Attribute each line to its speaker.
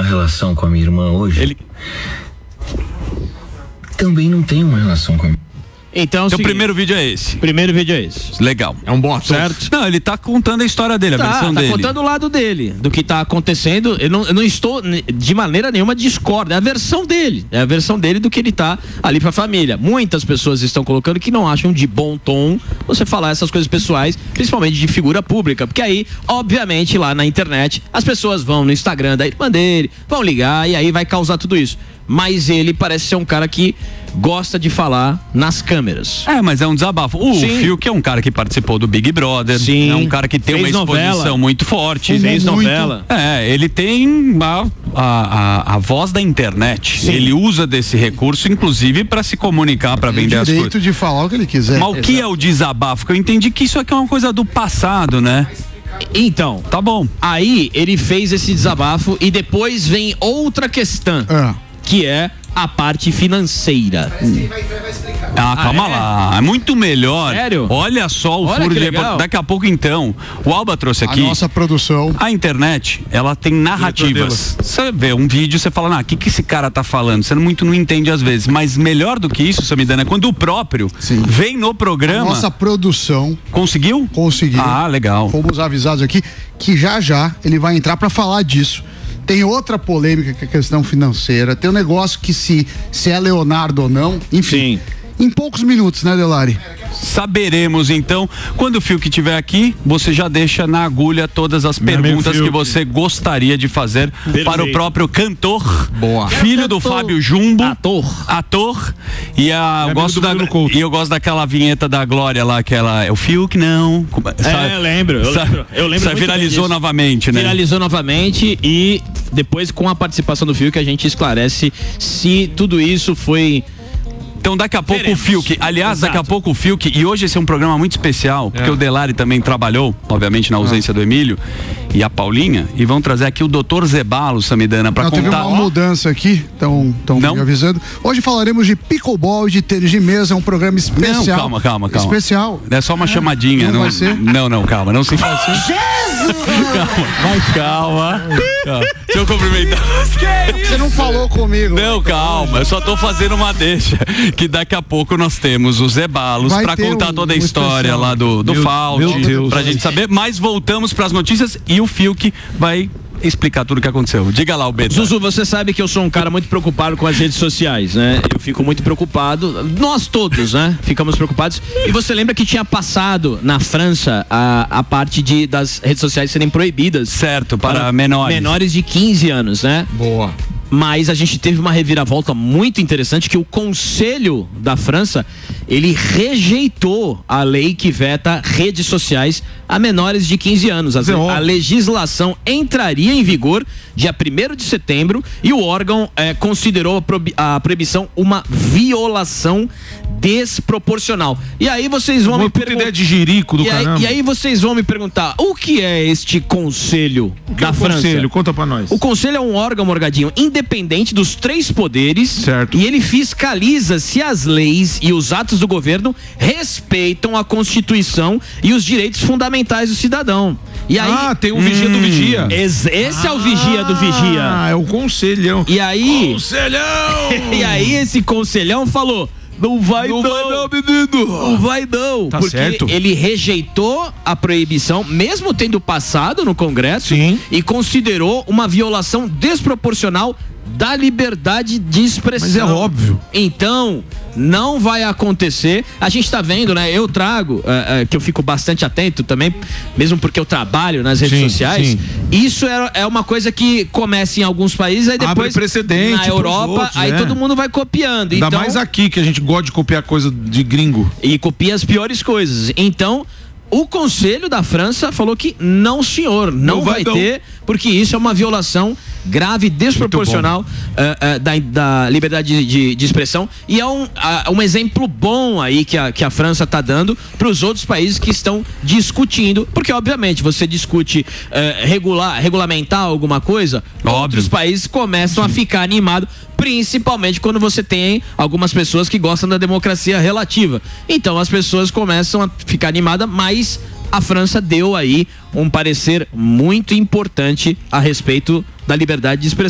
Speaker 1: uma relação com a minha irmã hoje, também não tenho uma relação com a minha irmã.
Speaker 2: Então,
Speaker 3: o primeiro vídeo é esse.
Speaker 2: Primeiro vídeo é esse.
Speaker 3: Legal.
Speaker 2: É um bom ator.
Speaker 3: Certo? Não, ele tá contando a história dele, a versão dele.
Speaker 2: Tá contando o lado dele, do que tá acontecendo. Eu não estou, de maneira nenhuma, discordo. É a versão dele. É a versão dele do que ele tá ali pra família. Muitas pessoas estão colocando que não acham de bom tom você falar essas coisas pessoais, principalmente de figura pública. Porque aí, obviamente, lá na internet, as pessoas vão no Instagram da irmã dele, vão ligar e aí vai causar tudo isso. Mas ele parece ser um cara que gosta de falar nas câmeras.
Speaker 3: Mas é um desabafo. O Fiuk é um cara que participou do Big Brother.
Speaker 2: Sim.
Speaker 3: É um cara que tem uma exposição muito forte.
Speaker 2: Fez novela.
Speaker 3: Ele tem a voz da internet. Sim. Ele usa desse recurso, inclusive, para se comunicar, para vender as coisas.
Speaker 4: Direito de falar o que ele quiser.
Speaker 3: Mas o que é o desabafo? Que eu entendi que isso aqui é uma coisa do passado, né?
Speaker 2: Então,
Speaker 3: tá bom.
Speaker 2: Aí ele fez esse desabafo e depois vem outra questão. Que é a parte financeira.
Speaker 3: Calma lá. É muito melhor.
Speaker 2: Sério?
Speaker 3: Olha só o furo de... Daqui a pouco, então, o Alba trouxe aqui.
Speaker 4: A nossa produção.
Speaker 3: A internet, ela tem narrativas. Você vê um vídeo, você fala, o que esse cara tá falando? Você não entende às vezes. Mas melhor do que isso, Samidana, é quando o próprio vem no programa.
Speaker 4: A nossa produção.
Speaker 3: Conseguiu?
Speaker 4: Conseguiu.
Speaker 3: Legal.
Speaker 4: Fomos avisados aqui que já ele vai entrar para falar disso. Tem outra polêmica que é a questão financeira. Tem um negócio que se é Leonardo ou não. Enfim. Em poucos minutos, né, Delari?
Speaker 3: Saberemos, então. Quando o Fiuk estiver aqui, você já deixa na agulha todas as perguntas que você gostaria de fazer para o próprio cantor.
Speaker 4: Boa.
Speaker 3: Filho do Fábio Jumbo.
Speaker 2: Ator.
Speaker 3: E eu gosto daquela vinheta da Glória lá, que ela é o Fiuk, não.
Speaker 2: Eu lembro.
Speaker 3: Isso viralizou novamente, né?
Speaker 2: Viralizou novamente e depois, com a participação do Fiuk, a gente esclarece se tudo isso foi...
Speaker 3: Então daqui a pouco o Fiuk, aliás, daqui a pouco o Fiuk, e hoje esse é um programa muito especial, porque o Delari também trabalhou, obviamente na ausência do Emílio e a Paulinha, e vão trazer aqui o Dr. Zebalo, Samidana, para contar.
Speaker 4: Teve uma mudança aqui, estão me avisando. Hoje falaremos de pickleball e de tênis de mesa, é um programa especial.
Speaker 3: Não, calma.
Speaker 4: Especial.
Speaker 3: É só uma chamadinha.
Speaker 4: Não vai ser?
Speaker 3: Não, calma, não se faz. Calma. Deixa eu cumprimentar.
Speaker 4: Você não falou comigo.
Speaker 3: Não, calma, eu só tô fazendo uma deixa. Que daqui a pouco nós temos os Zebalos para contar toda a história especial lá do Fault, pra gente saber. Mas voltamos pras notícias e o Fiuk vai explicar tudo o que aconteceu. Diga lá, o Beta.
Speaker 2: Zuzu, você sabe que eu sou um cara muito preocupado com as redes sociais, né? Eu fico muito preocupado, nós todos, né? Ficamos preocupados. E você lembra que tinha passado na França a parte das redes sociais serem proibidas.
Speaker 3: Certo, para menores.
Speaker 2: Menores de 15 anos, né?
Speaker 4: Boa.
Speaker 2: Mas a gente teve uma reviravolta muito interessante, que o Conselho da França, ele rejeitou a lei que veta redes sociais a menores de 15 anos. A legislação entraria em vigor dia 1º de setembro e o órgão considerou a proibição uma violação desproporcional. E aí vocês vão me perguntar...
Speaker 5: ideia de jirico do caramba.
Speaker 2: E aí vocês vão me perguntar, o que é este Conselho da França?
Speaker 5: Conselho? Conta pra nós.
Speaker 2: O Conselho é um órgão, Morgadinho, independente dos 3 poderes.
Speaker 5: Certo.
Speaker 2: E ele fiscaliza se as leis e os atos do governo respeitam a Constituição e os direitos fundamentais do cidadão. E aí,
Speaker 5: tem o vigia do vigia.
Speaker 2: Esse é o vigia do vigia.
Speaker 5: É o conselhão.
Speaker 2: E aí...
Speaker 5: Conselhão!
Speaker 2: E aí esse conselhão falou... Não vai não, menino. Não vai não.
Speaker 5: Tá
Speaker 2: porque
Speaker 5: certo.
Speaker 2: Ele rejeitou a proibição, mesmo tendo passado no Congresso.
Speaker 5: Sim.
Speaker 2: E considerou uma violação desproporcional da liberdade de expressão.
Speaker 5: Mas é óbvio.
Speaker 2: Então, não vai acontecer. A gente tá vendo, né? Eu trago, que eu fico bastante atento também, mesmo porque eu trabalho nas redes sociais. Sim. Isso é uma coisa que começa em alguns países, aí depois
Speaker 5: abre precedente
Speaker 2: na Europa,
Speaker 5: outros,
Speaker 2: aí todo mundo vai copiando.
Speaker 5: Ainda
Speaker 2: então,
Speaker 5: mais aqui, que a gente gosta de copiar coisa de gringo.
Speaker 2: E copia as piores coisas. Então, o Conselho da França falou que não, senhor, não vai ter, porque isso é uma violação grave, desproporcional da liberdade de expressão, e é um exemplo bom aí que a França está dando para os outros países que estão discutindo, porque obviamente você discute regulamentar alguma coisa, outros países começam a ficar animados, principalmente quando você tem algumas pessoas que gostam da democracia relativa. Então as pessoas começam a ficar animadas, mas a França deu aí um parecer muito importante a respeito da liberdade de expressão.